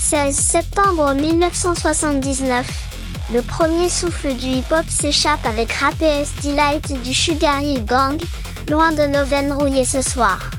16 septembre 1979. Le premier souffle du hip-hop s'échappe avec Rap et S Delight du Sugar Hill Gang, loin de nos veines rouillées ce soir.